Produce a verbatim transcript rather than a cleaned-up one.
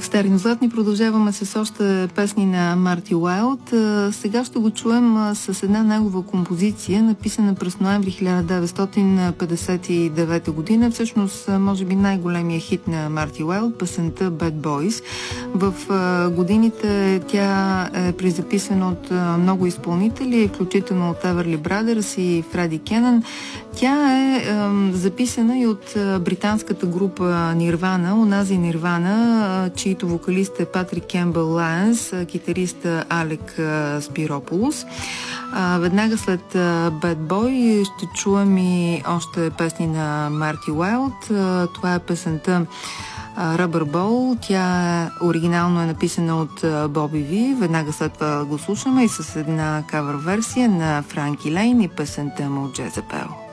Стари, но златни, продължаваме с още песни на Марти Уайлд. Сега ще го чуем с една негова композиция, написана през ноември хиляда деветстотин петдесет и девета година. Всъщност, може би най-големия хит на Марти Уайлд, песента Bad Boys. В годините тя е презаписана от много изпълнители, включително от Everly Brothers и Фреди Кенън. Тя е, е записана и от британската група Нирвана, онази Нирвана, чието вокалист е Патрик Кембъл Лайенс, китарист Алек Спирополус. Веднага след Bad Boy ще чуем и още песни на Марти Уайлд. Това е песента Rubber Ball. Тя оригинално е написана от Боби Ви. Веднага след това го слушаме и с една кавър версия на Франки Лейн и песента му Jezebel.